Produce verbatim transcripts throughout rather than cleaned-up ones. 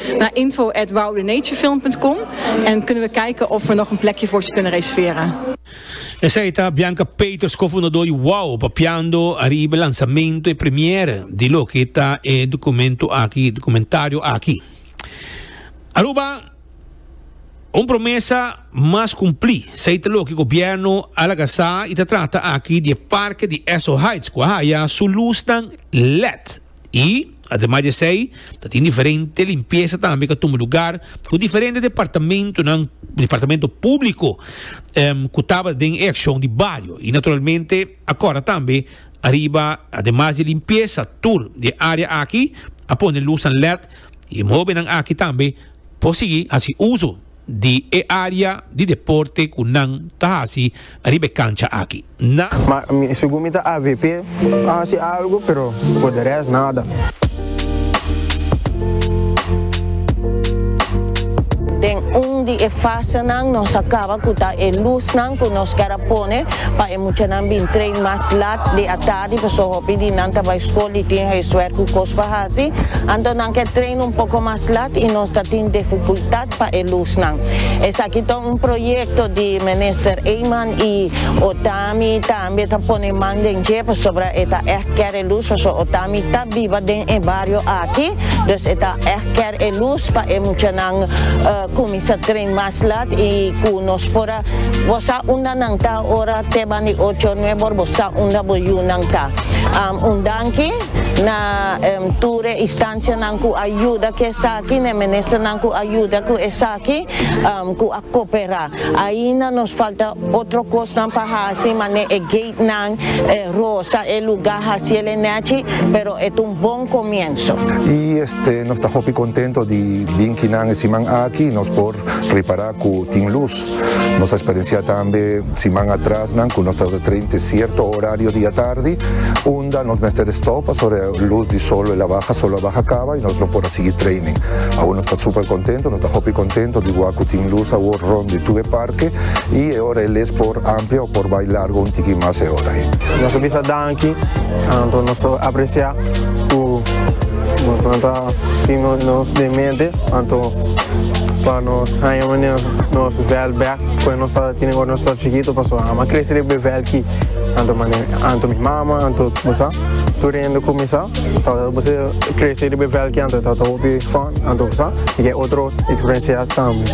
naar info at wowthenaturefilm punt com en kunnen we kijken of we nog een plekje voor ze kunnen reserveren. Essa è Bianca Peters, cofondadora di Wow, papiando arriba il lanzamento e premiere di lo che sta e documento aqui, documentario aqui. Aruba, un promessa mas cumpli. Seite lo che il governo alla casa e tratta aqui di parque di Esso Heights, qua ya sulustan L E D. E además de sei, tem diferente limpieza também que toma lugar com diferente departamento, não, departamento público um, que estava em ação de bairro e naturalmente agora também arriba además de limpeza tour de área aqui a pôr luz L E D e mover aqui também conseguir assim uso de área de deporte que não está assim arriba cancha aqui. Na mas segundo a A V P hace algo, pero por de resto nada. Den un di e fase nang nos acaba kuta e luz nang ku nos karapone pa e mucha nang bin train mas lat di atadi pa so hopi di nanta ba school di tin hay swer ku kos pa hasi ando nang ke train un poco más lat y nos tatin dificultad pa e luz nang es aquí to un proyecto di minister Eyman y Otami también ta pone manden je pa sobre eta erker e luz so Otami ta viva den e barrio aquí dus eta erker e luz pa e mucha nang uh, kumisa train maslat y kunos pora bosa unda nang ta ora tebani ocho nueve bosa unda boyu nang ta um, undanki na um, ture instancia nang ku ayuda ke saki ne menesa nang ku ayuda ku esaki um, ku akopera aina nos falta otro cos nang pahasi mane e gate nang eh, rosa el lugar hacia el nachi pero es un buen comienzo y este nos está hopi contento di binkinan e siman aquí nos por reparar cu tin luz nos experiencia también siman atrás nan cu nos está de treinta cierto horario día tarde unda nos mester stop sobre luz di solo e la baja solo la baja cava y nos no por seguir training aún está súper contento nos está hopi contento di guacu tin luz a world run di tuve parque y ahora él es por amplio o por bailar un tiki más e hora nos visa danki nos aprecia cu nos anta nos de mente anto para nos amanhã nos velho back quando nós tá tendo agora nós tá chiquito passou a mas crescer bem velho aqui anto mané anto minha mama anto você tô indo começar tá você crescer bem velho aqui anto tá tá bem fun anto você e é outra experiência também.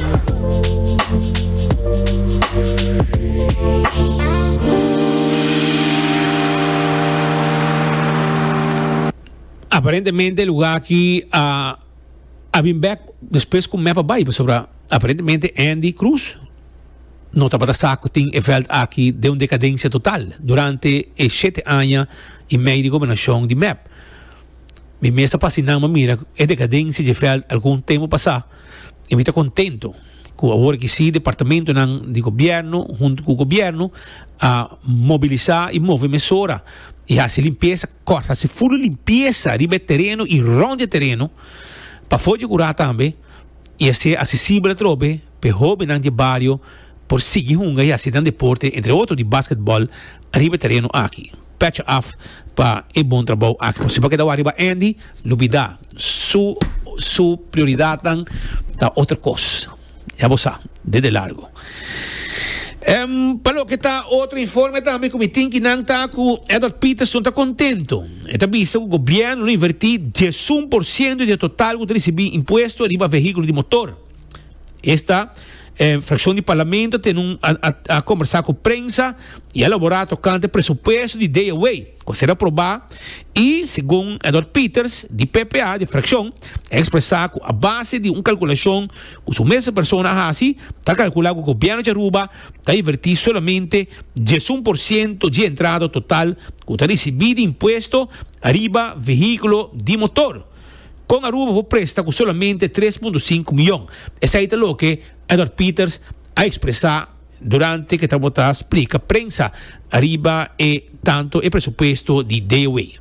Aparentemente el lugar aquí a uh, a back después com mapa bairro sobre aparentemente Andy Cruz não estava da saco tem evento aqui de uma decadência total durante os sete anos e meio de governação de M A P. Me mesa fascinando mira é decadência de evento algum tempo passado e me está contento com agora que sim departamento de governo junto com o governo a mobilizar e mover mesura e fazer limpeza corta se full limpeza de terreno e ronde terreno para fora curar também e ser acessível a trobe para jovens de bairro por seguir hunga e assim deporte entre outros de basquetebol arriba terreno aqui patch off para e bom trabalho aqui se para que da arriba Andy lubida su su prioridade da outra coisa já você desde largo Um, para o que está outro informe também como tem que não está com Edward Peterson está contento está vista o governo invertir dez por cento do total que receber imposto arriba veículo de motor esta eh, fração de parlamento tem um a, a, a conversar com a prensa e elaborar tocante presupuesto de day away que será aprovado e segundo Edward Peters de P P A de fração expressar a base de uma calculação que os mesmas pessoas assim está calculado que o governo de Aruba está invertir solamente dez por cento de entrada total que está recebido de imposto arriba veículo de motor com Aruba vou prestar com solamente três vírgula cinco milhões essa é o que Edward Peters a expressar durante que estamos a explica prensa arriba e tanto e presupuesto de D O A.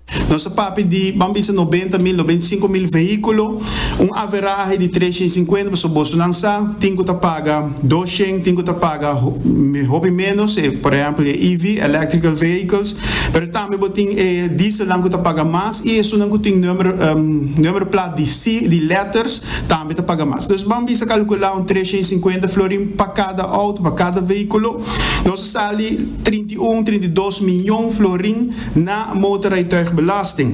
Nossa papi de bambisa noventa mil, noventa e cinco mil veículos, um average de trezentos e cinquenta, você bolso não sabe, tem que pagar duzentos, tem que pagar hobby menos, por exemplo, E V, electrical vehicles, mas também tem diesel não que paga mais, e isso não tem número, um, número plato de, C, de letters, também te paga mais. Então, bambisa calcular um trezentos e cinquenta florim para cada auto, para cada veículo, nós sali trinta e um, trinta e dois milhões florim na motorrijtuigbelasting.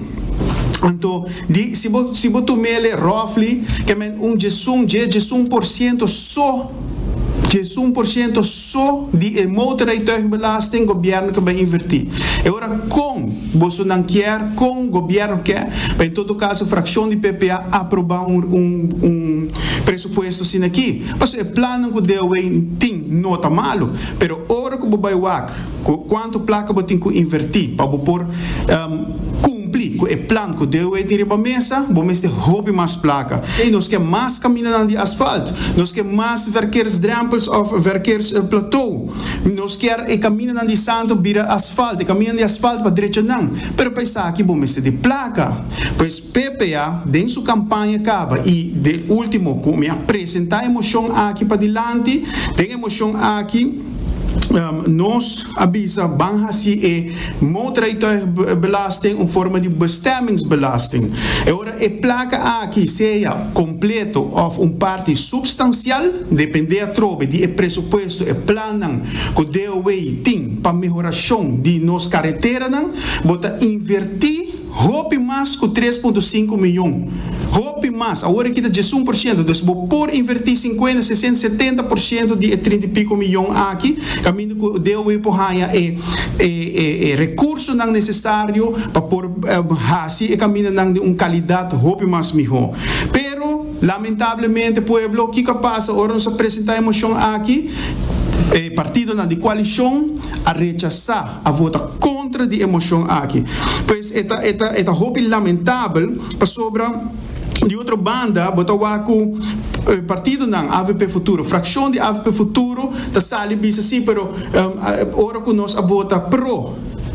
Então, di, se você tomele roughly, que é um gesum, gesum por cento só, gesum por cento só de motorrijtuigbelasting, governo que vai invertir. Agora, com você não quer, com o governo quer, em todo caso, a fração de P P A aprovar um, um, um pressuposto assim aqui. Mas o plano que deu tem nota malo, mas a hora que você vai wak, quanto placa você tem que invertir para você pôr cumprir com o plano que deu aí de mesa, vamos ter hobby mais placa. E nós queremos mais caminhar de asfalto, nós queremos mais verkeersdrempels of verkeersplateau, nós queremos caminhar de santo vira asfalto, caminhar de asfalto para direita não. Pero pensar que vamos ter de placa, pois P P A, dentro sua campanha acaba e de último, como me apresentar emoção aqui para dilante, tem emoção aqui. Um, nós avisa banha se é motorrijtuigbelasting uma forma de bestemmingsbelasting. Agora, a placa aqui seja completo ou um parte substancial, depende da trobe de pressuposto e plano que deu tem para melhoração de nos carretera, bota invertir roupa mais com três vírgula cinco milhões. Roupa mais, agora aqui está um por cento, então vou por invertir cinquenta, sessenta, setenta por cento de trinta e pico milhões aqui, caminho que deu e porraia é, é, é recurso não necessário para pôr assim e caminho não de uma qualidade roupa mais melhor. Pero, lamentavelmente, pueblo, o que que passa? Agora nós apresentamos emoção aqui, eh, partido na de coalição a rechazar, a votar contra de emoção aqui. Pois, esta, esta, esta roupa lamentável para sobra de outra banda, botar o eh, partido não, A V P Futuro, fração de A V P Futuro, está sali bisa assim, pero um, ora que nós a vota pro,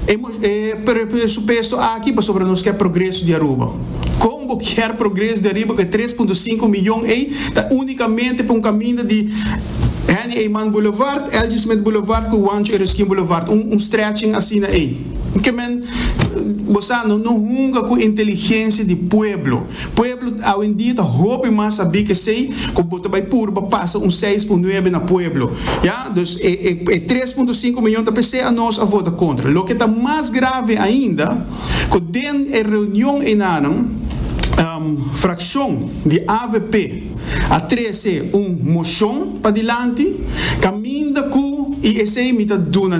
é pressuposto aqui para sobre nós quer progresso de Aruba. Como quer progresso de Aruba que três vírgula cinco milhões aí, está unicamente para um caminho de Henny Eyman Boulevard, L G Smith Boulevard, com Wancho Ereskine Boulevard, um, um stretching assim aí. Que men, você não não hunga com inteligência de pueblo. Pueblo, ao em dia, roupa mais saber que sei, que você vai pôr para passar um seis vírgula nove na pueblo. Já, então, é três vírgula cinco milhões de pessoas a nós a votar contra. O que está mais grave ainda, que dentro da reunião em Anam, um, fração de A V P, a treze um moção para dilante, caminha com e esse aí me está dando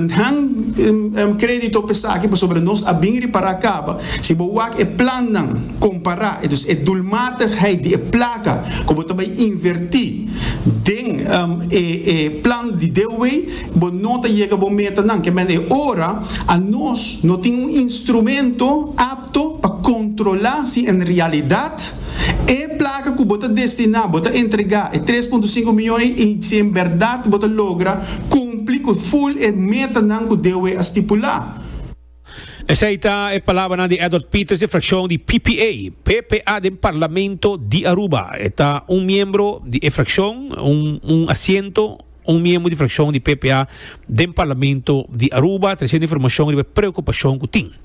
um crédito pesado aqui sobre nós a bem para acaba. Se boak é plano comparar, então é dulmata é de placa como também invertir den um, é, é plano de dewey, bo nota chega bo meta não que men é hora a nós não tem um instrumento apto para controlar se em realidade é placa que você destinar, você entregar é três vírgula cinco milhões e se em verdade você logra cumprir com full e meta não que deu a estipular. Essa aí está a palavra de Edward Peters, de fração de P P A, P P A do Parlamento de Aruba. Está um membro de fração, um, um assento, um membro de fração de P P A do Parlamento de Aruba, trazendo informação de preocupação que tem.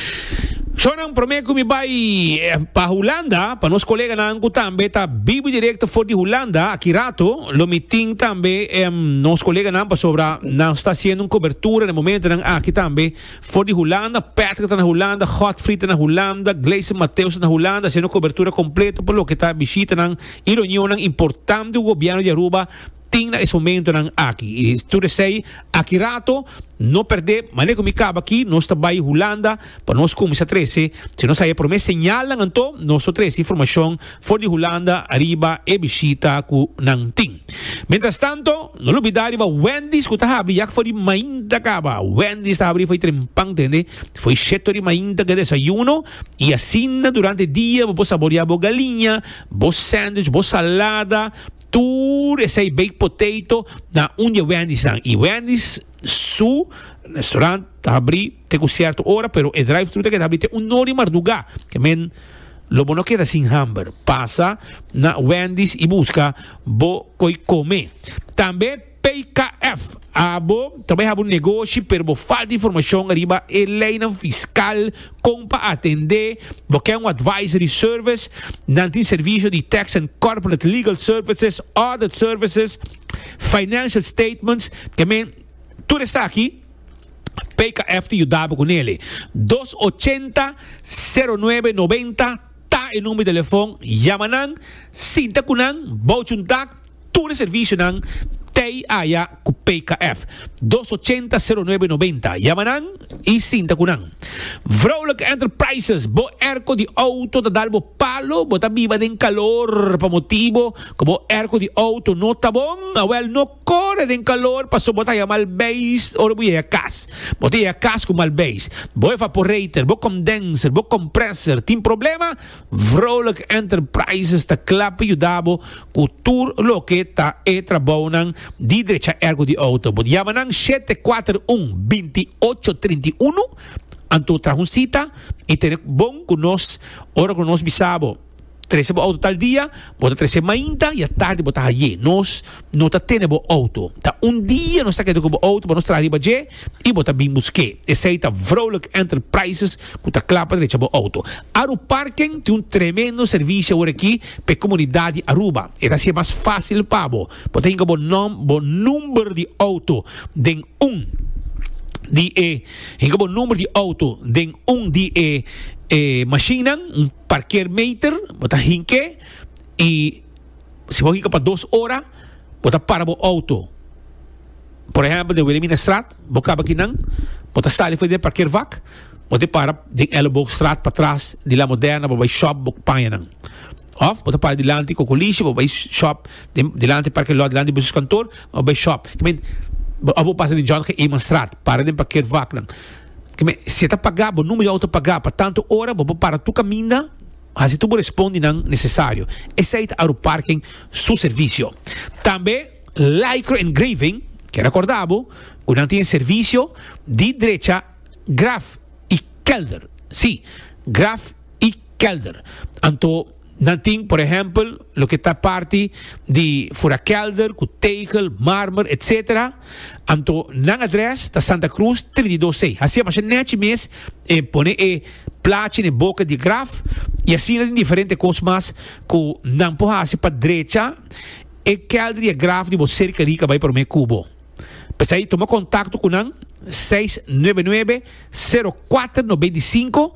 So nang prometo ko mi bay eh, pa Holanda, pa nos kolega na ko tambe ta bibo directo for di Holanda, Akirato, lo meeting tambe eh, nos kolega na pa sobra na está haciendo cobertura no momento nang aqui tambe for di Holanda, Patrick na Holanda, Godfried na Holanda, Gleison Mateus na Holanda, haciendo cobertura completo por lo que está visita nang reunião nang importante do governo de Aruba tem nesse momento nang aqui. E tu sei, Akirato, não perder, mas como acaba aqui, nós estamos em Holanda, para nós como essa treze, se nós aí promessa señalan então, nós treze informação for de Holanda, arriba e visita com Nanting. Mientras tanto, não olvidar iba Wendy's que está abri, jak foi mainda acaba. Wendy's está abri foi trempang, entende? Foi cheto de mainda que desayuno e assim durante o dia, vos saborear bo galinha, bo sandwich, bo salada, tour esse baked potato na onde Wendy's dan. E Wendy's su restaurante tá abrir tem com certa hora, pero o drive-thru tem que abrir tem um hora e marduga, que men lobo não queda sem hamburger, passa na Wendy's e busca bo coi comer. Também P K F, abo também há um negócio, pero bo falta informação arriba e lei fiscal com para atender, bo quer um advisory service, não tem serviço de tax and corporate legal services, audit services, financial statements, que men tudo está aqui. P K F te ajudava com ele. dois oito zero, zero nove nove zero tá o número de telefone, yamanang, sinta kunang, bauchuntak, tudo serviço nang, tei aya com P K F. dois oito zero, zero nove nove zero, yamanang e sinta kunang. Vrolijk Enterprises, bo erco de auto da dar bo palo, bo ta viva den calor, pa motivo, como erco de auto no tá bom, awel no corre den calor, paso bota ya mal base, ora bo ya cas, bota ya cas com mal base, bo evaporator, bo condenser, bo compressor, tem problema? Vrolijk Enterprises ta klap ajudabo, ku tur lo que ta e trabajo di derecha ergo de auto, bo yamanang sete quatro um, dois oito três um, anto trajuncita e ter bom com nós, ora com nós bisabo. treze auto tal dia, bota treze mainta e a tarde bota aí. Nós não tá tendo auto. Tá um dia nós tá querendo com auto, para nós trazer baje e bota bem busque. Esse aí tá Vrolijk Enterprises, que tá clapa direita bo auto. Aru Parking tem um tremendo serviço agora aqui para a comunidade Aruba. Era assim mais fácil para bo. Bota aí bo nom, bo número de auto den um di e hinga bo número de auto den um di e eh, machine um parqueer meter bota hinke e se vou hinga para duas horas bota para bo auto por exemplo de Wilhelmina Straat boca aqui não bota sair foi de parqueer vac bota para de Elbow Straat para trás de la Moderna para shop boca panha não of bota para dilante com colício para shop dilante parque lot dilante business kantoor para shop que abo passa de John que é Straat para de parqueer vac não que se tá pagar o número de auto pagar para tanto hora bobo para tu caminha assim tu responde não necessário esse aí é o parking su serviço também Lycra Engraving que recordavo que não tem serviço de direita Graf e Kelder sim Graf e Kelder então não tem, por exemplo, o que está parte de fura kelder, com tegel, mármore, etcétera. Então, na adresse da Santa Cruz, trezentos e doze. Assim, mas net mês, eh, põe e placa na boca de graf, e assim, tem diferentes coisas mais, que não pode fazer para a direita, e kelder e graf de você cerca rica vai para o meu cubo. Mas aí, toma contato com o seis nove nove, zero quatro nove cinco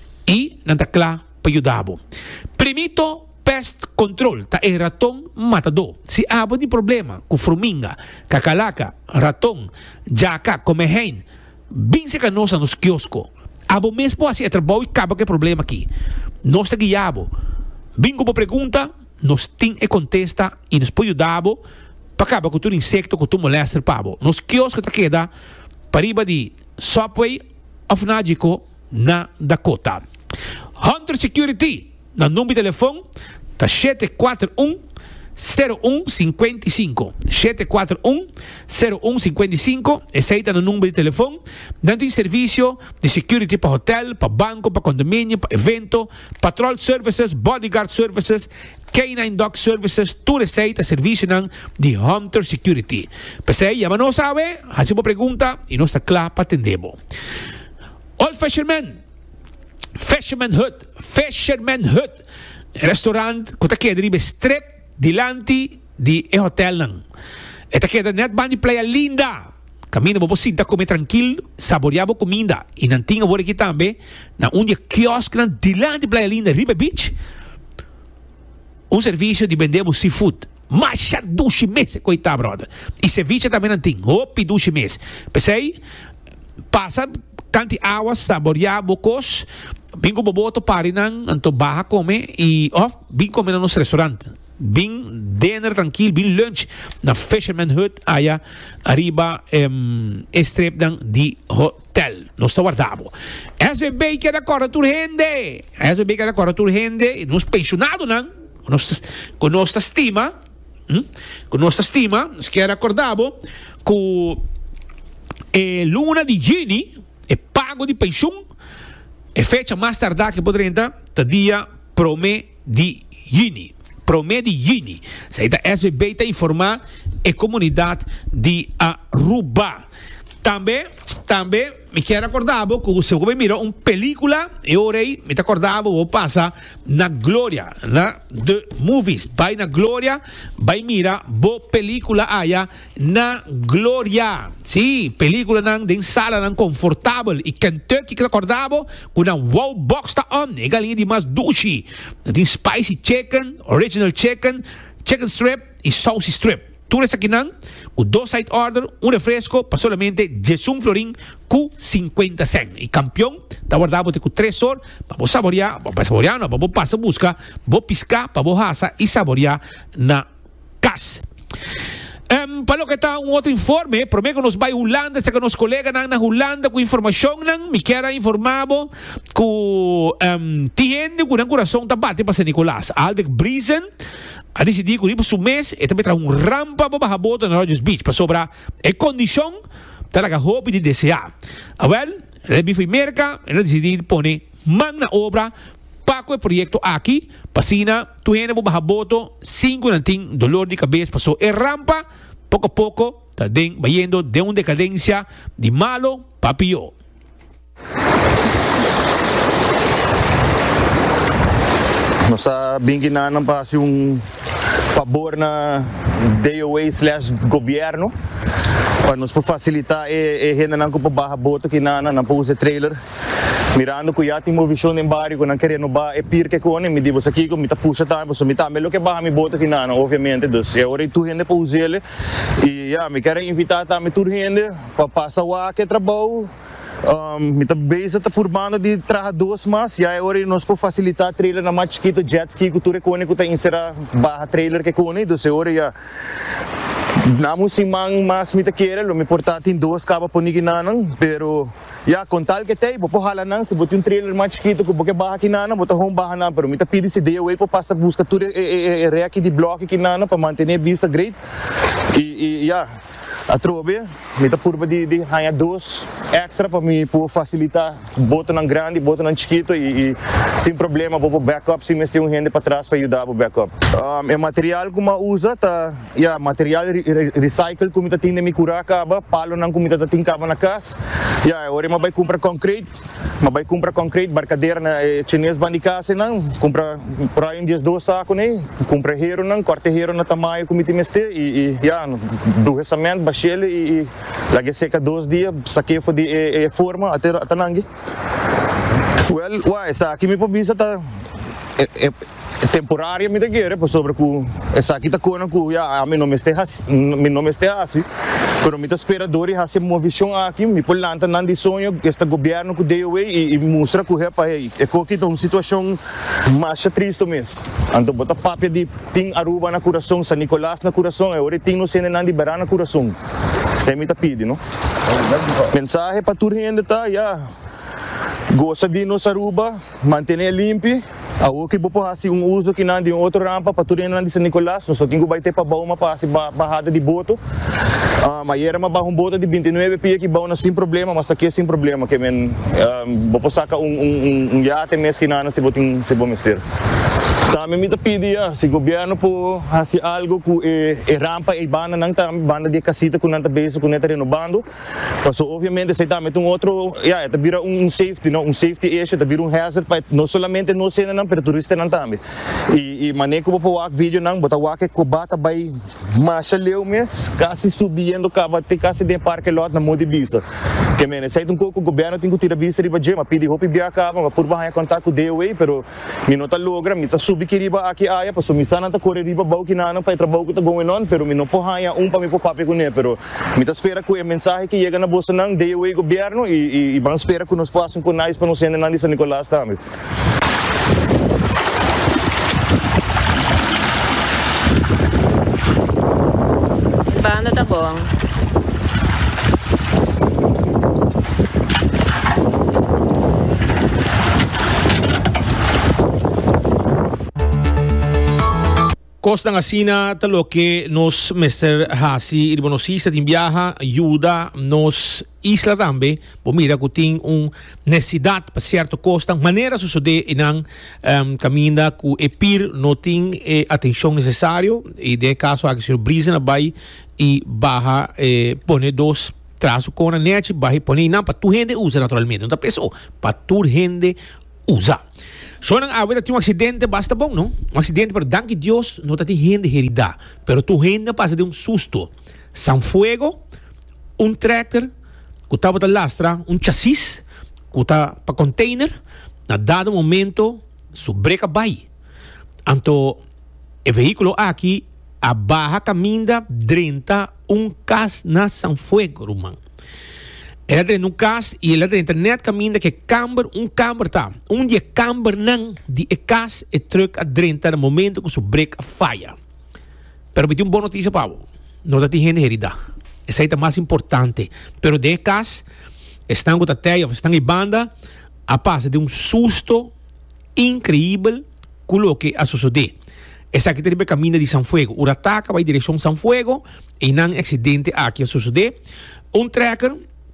e não está claro para ajudar. Primito Pest Control, tá é ratão matador. Se há de problema com formiga, cacalaca, ratão, jaca, comehen, bem se canosa nos quiosco. Abo mesmo assim é trabalho e acaba que problema aqui. Nós está guiado. Bem como pergunta, nós tem e contesta e nos pode ajudar para acabar com todo insecto que tu molesta para abo. Nos quiosco tá queda para riba de Subway of Nágico na Dakota. Hunter Security, no número de telefone, tá sete quatro um, zero um cinco cinco. sete quatro um, zero um cinco cinco. Esse aí tá no número de telefone. Dando em serviço de security para hotel, para banco, para condomínio, para evento, patrol services, bodyguard services, K nine dog services, tudo esse aí tá serviço de Hunter Security. Mas aí, já não sabe, fazemos pergunta e nós está claro para atender. Old Fisherman. Fisherman Hut, Fisherman Hut, restaurante que está aqui de strip dilante de hotel não. Está aqui net bani playa linda. Caminho bobo sinta comer tranquilo, saborear comida e não tinha por aqui também na onde quiosque dilante de playa linda, Riba Beach. Um serviço de vender seafood. Macha duche mês, coitado, brother. E ceviche também não tem. Opi duche mês. Pensei, passa tanto água, saborear bocos. Bingo boboto pari nang anto baha come e off bing come no nosso restaurante. Bing dinner tranquilo, bing lunch na Fisherman Hut aya arriba um, strip dan di hotel. Nos sta guardavo. S V B que era corda tur rende. S V B que era corda tur rende, nos pensionado nan, con nostra stima, hm? Con nostra stima, che era acordavo con eh, luna di Gini pago de pensão é fecha mais tardar que poderia tá dia prome de Juni. Prome de Juni. Saída S V B está informar a comunidade de Aruba. Também, também, me quero acordar que o seu governo mirou uma película e orei, me acordava, vou passar na Glória, na The Movies. Vai na Glória, vai mirar boa película aí na Glória. Sim, película na de sala na confortável e Kentucky que acordava com uma wow box tá on, e galinha de mais dushi. Tem spicy chicken, original chicken, chicken strip e sauce strip. Tudo isso aqui não, com dois side order, um refresco, para solamente dezesseis florin com cinquenta cent. E campeão, está guardado com três horas, para você saborear, para saborear, não, para você passar busca, para piscar, para você raça e saborear na casa. Um, para o que está um outro informe, prometo que nos vai Holanda, se que nos colegas na Holanda com informação, me quero informar que um, tem com o coração da bate para San Nicolás, Aldec Brisen, a decidir que o mês e também traz um rampa para Bahaboto na Rogers Beach para sobrar a condição talaga hope de desejar. Well, ele foi merca, ele decidiu pôr mão na obra para o projeto aqui, para tu ainda para Bahaboto, cinco não tem dolor de cabeça, passou a rampa, pouco a pouco, está vendo de uma decadência de malo para pior. Nós sabemos que não faz um favor na D O A slash governo para nos facilitar e renda não com barra boto que não não pode trailer mirando que já tem uma visão em barrio que não querendo ba é pir que com me digo aqui que me tá puxa tá mas me tá melhor que barra me boto que não obviamente dus é hora tu rende para usar ele e já me quero invitar também tu rende para passar o que trabalho. Um, me tá bem tá por bando de trabalhadores mas e aí agora nós podemos facilitar trailer na mais chiquito jet ski que tu recone que tá inserar barra trailer que cone do seu hora já não se man mas me tá querer lo me importa tem dois cabos por ninguém não pero já com tal que tem vou porra não se botar um trailer mais chiquito que porque barra aqui não botar um barra não pero me tá pedir se deu aí para passar busca tudo é é aqui de bloco aqui não para manter a vista great e já a trobe, me tá por de de ganhar dois extra para me por facilitar, bota na grande, bota na chiquito e, e sem problema vou backup, se me tem um rende para trás para ajudar o backup. Um, é material que eu usa tá, yeah, material re, re, recycle que me tá tem me curar acaba, palo não que me tá tem cava na casa. Yeah, agora eu vai comprar concrete, eu vai comprar concrete, barcadeira na eh, chinês bandi casa não, compra para um dia dois saco né, compra hero não, corte hero na tamanho que me tem este e e yeah, do orçamento ele e lagi seca dois dias, saquei foi de e, e forma até até nangi. Well, uai, essa aqui me pabisa tá é, é, é temporária me daquele, por sobre que essa aqui tá com que já a mim não me esteja, me não me esteja assim. Pero me tá esperador e hace uma visão aqui, me por lá não de sonho que este governo que deu e, e mostra que é para aí. É que aqui tá uma situação mais triste mesmo. Então bota papel de tem Aruba na coração, San Nicolás na coração, agora tem no cena não de Bará na coração. Sem me tá pedindo, não? Mensagem para tu rende tá, já. Gosta de nos Aruba, manter limpo. A o que vou fazer um uso que não de outra rampa para tudo não de San Nicolás, nós só temos que ter para uma para barrada de boto. Ah, mas era uma barra um boto de vinte e nove pia que bom sem problema, mas aqui é sem problema que men vou sacar um um um iate mês que não se botin se bom mister. Também me pedi se o governo por fazer algo com a rampa e banda não tá banda de casita com não tá base com não tá renovando. Mas obviamente se tá metendo um outro, já tá vira um safety, não, um safety issue, tá vira um hazard para não somente não cena não, para turista não também. E e maneira que vou pôr vídeo não, botar o que cobata vai marcha leu mês, quase subindo cava tem quase de parque lot na mode visa. Que men, se um pouco o governo tem que tirar vista riba jema, pedi hope bia cava, mas por vai contato com D O A, pero me não tá logra, me tá subi que riba aqui aia, para sumir sana tá correr riba bau que não para trabalho que tá going on, pero me não porra um para me pôr papo com ele, pero me tá espera que a mensagem que chega na bolsa não D O A governo e e vamos esperar que nos passem com nós para não ser nada de San Nicolás também. Banda tá bom. Costan asina talo que nos mister Hasi, il bonosista din viaja, ayuda nos isla tambe, po mira que tem um necessidade para certo costan, maneira sucede inang um, caminda que e pir no tem eh, atenção necessário, e de caso a que se brisa na bai e barra eh, pone dos traço com a net, barra pone não para tu gente usa naturalmente, não tá pessoa, para tu gente usa. Só não há um acidente, basta bom, não? Um acidente, pero danke Deus, não tem gente herida. Pero tu gente passa de um susto. San fuego, um tractor, que estava da lastra, um chassis, que está para container, na dado momento, su breca vai. Então, o veículo aqui, a barra caminha, drenta um cas na San fuego, rumang. Ela tem um cas e ela tem internet caminha que camber um camber tá. Um dia camber não de e cas e truck a drenta no momento que o break falha. Pero me tem uma boa notícia para você. Não tem gente herida. Essa é a mais importante. Pero de cas estão com a teia, estão em banda, a passa de um susto incrível com o que a suceder. Essa aqui tem o caminho de San Fuego. O ataque vai em direção a San Fuego e não acidente aqui a suceder. Um tracker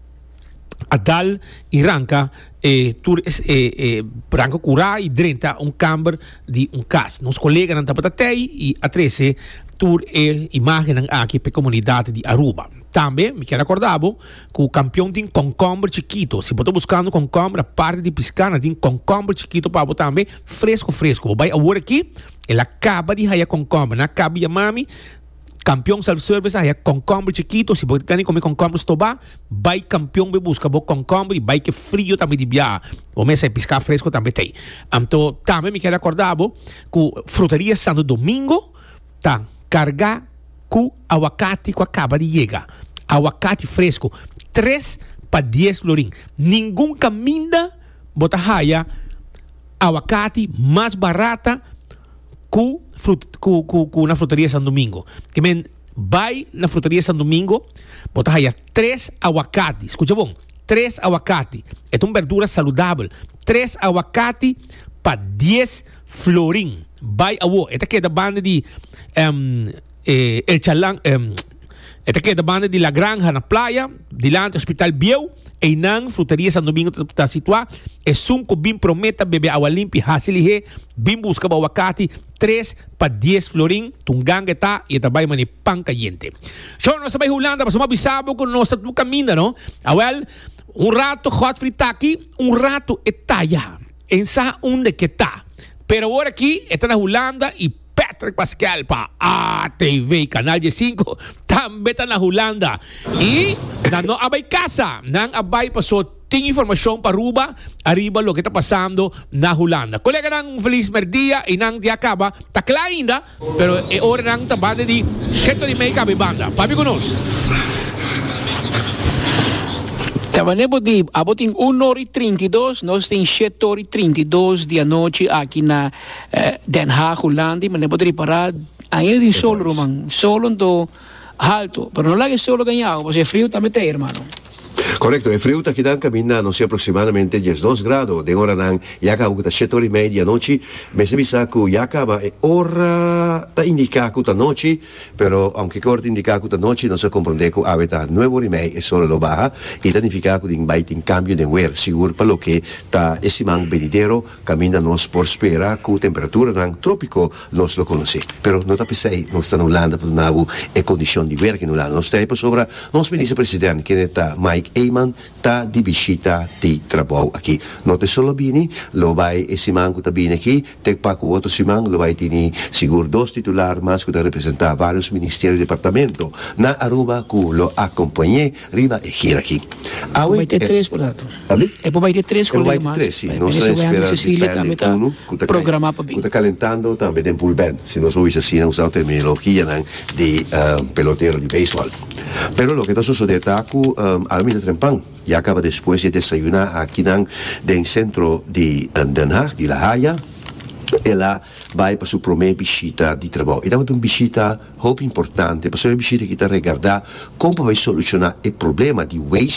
Adal e Ranca eh, tur, eh, eh, Ranca cura e drenta um camber de um cas. Nos colegas não tapatatei e a treze tur e imagem aqui para a comunidade de Aruba. Também me quero acordar que o campeão tem concombre chiquito. Se você buscando concombre, a parte de piscana tem concombre chiquito para você também fresco fresco. Vai agora aqui, ele acaba de raiar concombre, na acaba de mami. Campeão self-service, aí é concombre chiquito, se você quer comer concombre estobar, vai campeão me busca bo concombre, vai que frio também de biar. O mês é piscar fresco também tem. Então, também me quero acordar que Fruteria Santo Domingo tá carga com aguacate que acaba de chegar. Aguacate fresco, três para dez florim. Nenhum caminho bota raia aguacate mais barata com na Fruteria San Domingo. Que men, vai na Fruteria San Domingo, bota aí três aguacate. Escucha bom, três aguacate. É uma verdura saudável. Três aguacate para dez florim. Vai a wo. Esta aqui é da banda de um, eh, El Chalán. Um, esta aqui é da banda de La Granja na praia, dilante do Hospital Biel. E não, Fruteria San Domingo está situada. É sunco bem prometa beber água limpa, hasilihe, bem busca aguacate, três para dez florim, tunganga tá e também mani pão caliente. So, nós estamos Holanda, mas uma bisabo com nós no caminho, não? Well, um rato hot fritaki, um rato etaya. Ensa onde que tá. Pero agora aqui, está na Holanda e Patrick Pascal para A T V, Canal G cinco, também está na Holanda. E não abay casa, não abay pa so tem informação para Aruba, arriba lo que está passando na Holanda. Colega ng feliz merdia e nang di acaba, takla ainda, pero é hora nang tabade di sete e meia cabe banda. Papi conosco. Trabalhamos de abotim uma hora e trinta e dois, nós temos sete horas e trinta e dois da noite aqui na eh, Den Haag, Holanda, mas não pode parar ainda em solo, Roman, solo do alto, mas não é solo ganhado, porque é frio também tem, irmão. Correcto, el frío está quedando caminando aproximadamente diecidós grados. De hora nan, ya acabo que siete horas y media noche. Me se visa que ya acaba hora ta indica que noche, pero aunque corte indica que noche no se comprende que aveta nueve horas y media es solo lo baja y significa que din bait in cambio de wear seguro para lo que ta esimang venidero camina nos por espera que temperatura nan trópico nos lo conoce. Pero no ta pensei, no sta in Holanda per nabu e condizioni di werk in Holanda. Non stai per sopra, nos ministro presidente che neta Mike Eyman ta di visita di trabalho aqui. Não te solo bini, lo vai e simang que tá bini aqui, te paco outro simang, lo vai tini seguro dos titular, mas que tá representar vários ministérios e departamento. Na Aruba que lo acompanhei, riba e gira aqui. Vai ter três, portanto. E poi vai ter três com vai ter três, sim. Não se espera de uno, que programar para bem. Que tá calentando também tem pool band, se nós ouvimos assim, usar a terminologia de uh, pelotero de beisebol. Pero lo que está sucedendo é que um, Armin Trempan já acaba depois de desayunar aqui no centro de Den Haag, de La Haya. Ela vai para a sua primeira visita de trabalho. E é uma visita muito importante, para a visita que está a regardar como vai solucionar o problema de waste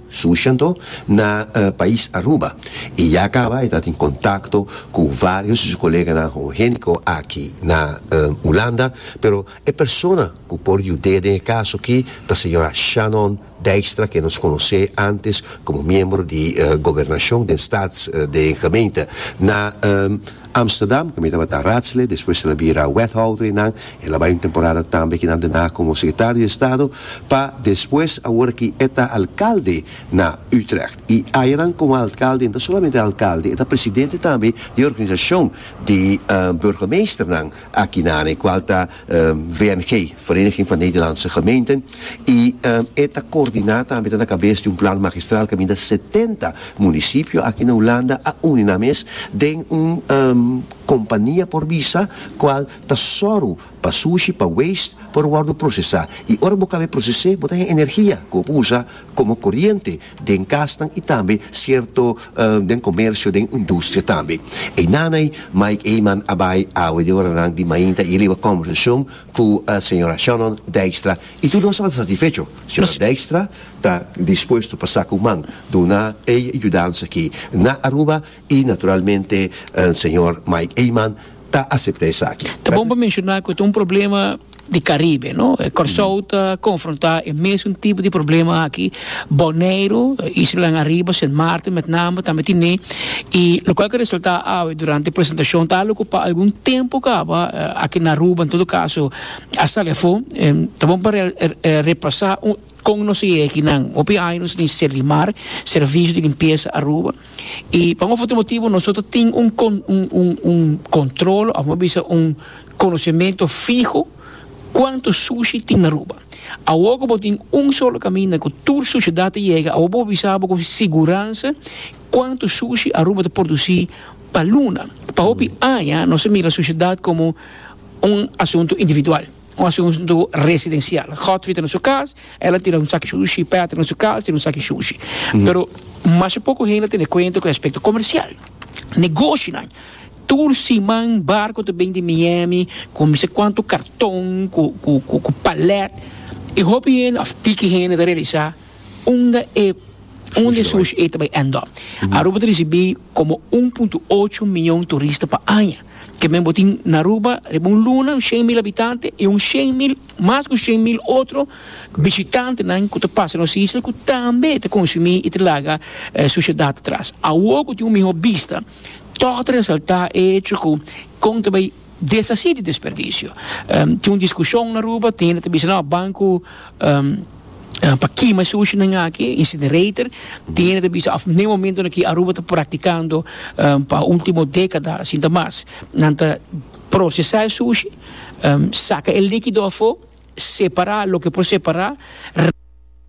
sushi na uh, país Aruba. E Yakaba está em contato com vários dos colegas na Hongénico aqui na uh, Holanda, pero é pessoa que por ideia de caso aqui da senhora Shannon Dijkstra, que nos conhece antes como membro de uh, governação de estados uh, de gemeente na um, Amsterdam, que me estava a Ratsle, depois ela vira wethouder e ela vai em temporada também que anda como secretário de Estado, para depois agora que é alcalde na Utrecht. E aí como alcalde, não somente alcalde, é presidente também de organização de uh, burgemeester aqui na qual está um, V N G, Vereniging van Nederlandse Gemeenten, e um, é coordenada também na cabeça de um plano magistral que ainda setenta municípios aqui na Holanda a uninames de um, um companhia por visa qual tesoro para sushi, para waste, para guardo processar. E ora boca vai processar, botar energia que usa como corrente de encastan e também certo uh, de comércio, de indústria também. E nanay Mike Eyman abay awe de ora de mainta e liwa conversação com a senhora Shannon Dijkstra. E tudo não estava satisfeito. Senhora Dijkstra está disposto a passar com man dona e ajudança aqui na Aruba e naturalmente o senhor Mike Eyman está aceitando isso aqui. Tá bom para mencionar que tem um problema de Caribe, não? Corsouta, confrontar é mesmo um tipo de problema aqui. Bonaire, Isla Arriba, Saint Martin, met name, também tem. E o que resulta durante a apresentação está ocupar algum tempo acaba aqui na Aruba, em todo caso, a telefone. Tá bom para repassar um com nós aqui na O P I nos tem Selimar, serviço de limpeza Aruba. E por um outro motivo nós temos um um um um controle, um conhecimento fijo quanto sushi tem na Aruba. A Ogo tem um só caminho que toda a sociedade chega, a Ogo sabe com segurança quanto sushi a Aruba produzir para a Luna. Para o P I, nós mira a sociedade como um assunto individual. Um assunto residencial. Godfrey no seu caso, ela tira um saco de sushi, Petra no seu caso, tira um saco de sushi. Mm. Pero, mais pouco gente tem conta com o aspecto comercial. Negócio, não. Tour Simão, barco também de Miami, com não sei quanto cartão, com, com, com, com palete. E houve gente, a tique gente de realizar, onde é onde sushi é também anda. A Aruba recebe como um vírgula oito milhão de turistas por ano. Que mesmo tem na Aruba, é um luna, cem mil habitantes, e um cem mil, mais que cem mil outros visitantes que passam nas islas, que também te consumem e te larga a sociedade atrás. A outra tem uma vista, todo ressaltar é hecho com também desassi de desperdício. Um, tem uma discussão na Aruba, tem também no banco um, Uh, para queimar sushi na aqui, incinerator, tem também no momento que a Aruba está praticando um, para a última década, assim mais, nanta processar sushi, um, saca o líquido a fora, separar o que pode separar.